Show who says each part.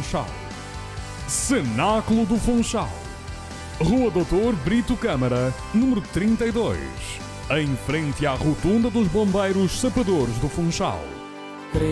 Speaker 1: Funchal. Cenáculo do Funchal. Rua Doutor Brito Câmara, número 32, em frente à Rotunda dos Bombeiros Sapadores do Funchal.